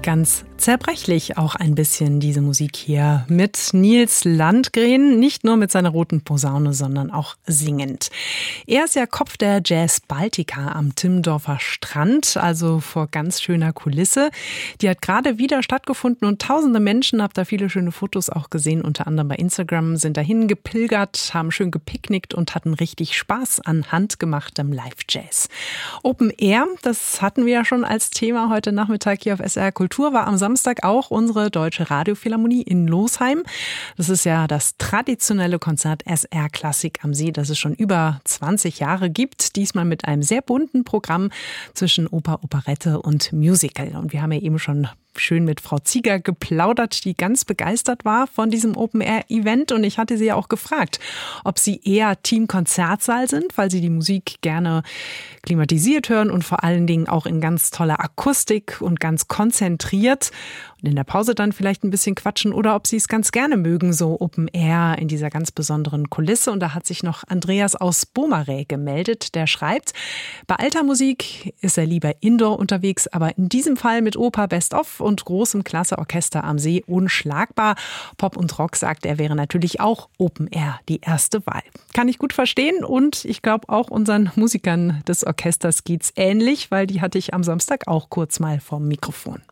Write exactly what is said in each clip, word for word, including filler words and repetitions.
Ganz zerbrechlich auch ein bisschen diese Musik hier mit Nils Landgren, nicht nur mit seiner roten Posaune, sondern auch singend. Er ist ja Kopf der Jazz Baltica am Timmendorfer Strand, also vor ganz schöner Kulisse. Die hat gerade wieder stattgefunden und tausende Menschen, habt da viele schöne Fotos auch gesehen, unter anderem bei Instagram, sind dahin gepilgert, haben schön gepicknickt und hatten richtig Spaß an handgemachtem Live-Jazz. Open Air, das hatten wir ja schon als Thema heute Nachmittag hier auf S R Kultur. War am Samstag auch unsere Deutsche Radiophilharmonie in Losheim. Das ist ja das traditionelle Konzert S R Klassik am See, das es schon über zwanzig Jahre gibt. Diesmal mit einem sehr bunten Programm zwischen Oper, Operette und Musical. Und wir haben ja eben schon schön mit Frau Zieger geplaudert, die ganz begeistert war von diesem Open-Air-Event. Und ich hatte sie ja auch gefragt, ob sie eher Team-Konzertsaal sind, weil sie die Musik gerne klimatisiert hören und vor allen Dingen auch in ganz toller Akustik und ganz konzentriert. Und in der Pause dann vielleicht ein bisschen quatschen oder ob sie es ganz gerne mögen, so Open Air in dieser ganz besonderen Kulisse. Und da hat sich noch Andreas aus Bomarä gemeldet, der schreibt, bei alter Musik ist er lieber Indoor unterwegs, aber in diesem Fall mit Oper Best of und großem Klasseorchester am See unschlagbar. Pop und Rock, sagt er, wäre natürlich auch Open Air die erste Wahl. Kann ich gut verstehen und ich glaube auch unseren Musikern des Orchesters geht's ähnlich, weil die hatte ich am Samstag auch kurz mal vorm Mikrofon.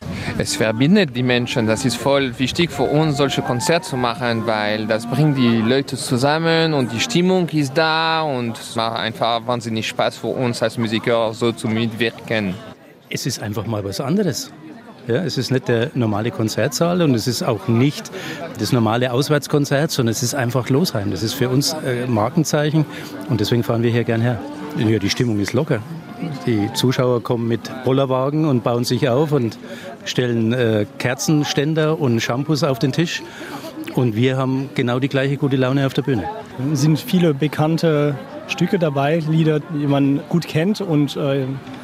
Es verbindet die Menschen. Das ist voll wichtig für uns, solche Konzerte zu machen, weil das bringt die Leute zusammen und die Stimmung ist da und es macht einfach wahnsinnig Spaß für uns als Musiker, so zu mitwirken. Es ist einfach mal was anderes. Ja, es ist nicht der normale Konzertsaal und es ist auch nicht das normale Auswärtskonzert, sondern es ist einfach Losheim. Das ist für uns ein Markenzeichen und deswegen fahren wir hier gern her. Ja, die Stimmung ist locker. Die Zuschauer kommen mit Bollerwagen und bauen sich auf und stellen äh, Kerzenständer und Shampoos auf den Tisch. Und wir haben genau die gleiche gute Laune auf der Bühne. Es sind viele bekannte Stücke dabei, Lieder, die man gut kennt. Und äh,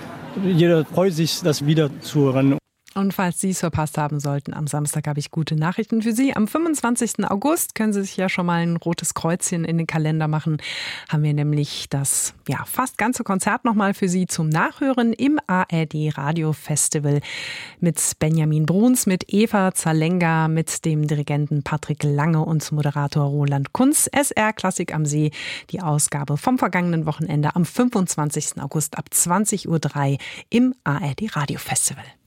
jeder freut sich, das wieder zu hören. Und falls Sie es verpasst haben sollten, am Samstag habe ich gute Nachrichten für Sie. Am fünfundzwanzigsten August können Sie sich ja schon mal ein rotes Kreuzchen in den Kalender machen. Haben wir nämlich das ja fast ganze Konzert nochmal für Sie zum Nachhören im A R D Radio Festival mit Benjamin Bruns, mit Eva Zalenga, mit dem Dirigenten Patrick Lange und Moderator Roland Kunz. S R Klassik am See, die Ausgabe vom vergangenen Wochenende am fünfundzwanzigsten August ab zwanzig Uhr drei im A R D Radio Festival.